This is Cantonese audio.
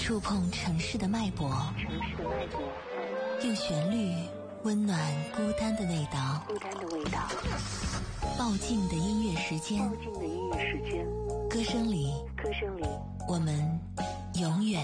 触碰城市的脉搏，用旋律温暖孤单的味道。爆静的音乐时间，歌声里，我们永远